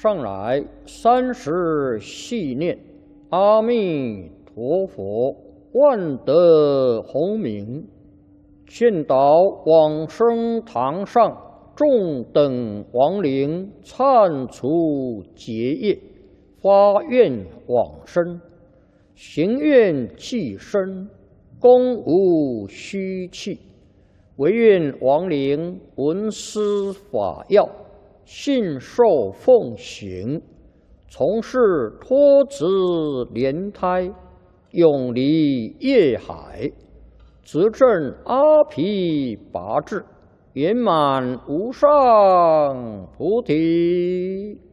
上来30系念，阿弥陀佛，万德洪名，劝导往生堂上众等亡灵忏除结业，发愿往生，行愿济身，功无虚弃，唯愿亡灵闻思法要，信受奉行，从事脱子莲胎，永离业海，则证阿毗跋致，圆满无上菩提。